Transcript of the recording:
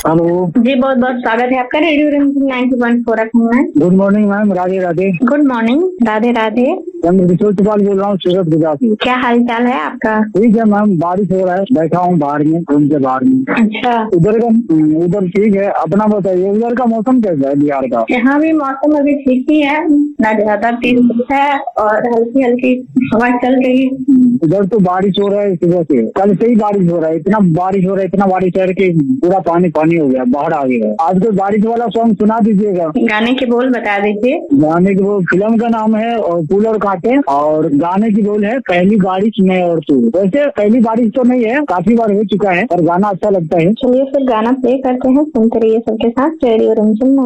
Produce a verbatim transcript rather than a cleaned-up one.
Hello जी, बहुत बहुत स्वागत है आपका रेडियो रिमझिम ninety point four F M में। Good morning ma'am, Radhe Radhe. Good morning, Radhe Radhe. Chandrakishore चौपाल बोल रहा हूँ सूरत गुजरात से। क्या हाल चाल है आपका? ठीक है मैम, बारिश हो रहा है, बैठा हूँ बाहर में, रूम के बाहर में। अच्छा, उधर का उधर ठीक है, अपना बताइए उधर का मौसम कैसा है बिहार का? यहाँ भी मौसम अभी ठीक ही है, ना ज्यादा तेज है और हल्की हल्की हवा चल रही है। उधर तो बारिश हो रहा है सुबह से, कल से ही बारिश हो रहा है, इतना बारिश हो रहा है, इतना बारिश है कि पूरा पानी पानी हो गया, बाढ़ आ गया। आज कोई बारिश वाला सॉन्ग सुना दीजिएगा। गाने के बोल बता दीजिए। गाने की वो फिल्म का नाम है और फूल और कांटे, और गाने की बोल है पहली बारिश मैं और तू। वैसे पहली बारिश तो नहीं है, काफी बार हो चुका है, पर गाना अच्छा लगता है। चलिए फिर गाना प्ले करते हैं, सुनते रहिए सबके साथ रेडियो रिमझिम।